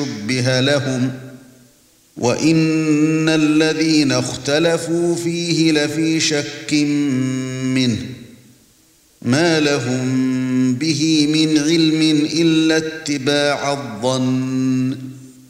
شُبِّهَ لَهُمْ وَإِنَّ الَّذِينَ اخْتَلَفُوا فِيهِ لَفِي شَكٍّ مِّنْهُ مَا لَهُم بِهِ مِنْ عِلْمٍ إِلَّا اتِّبَاعَ الظَّنِّ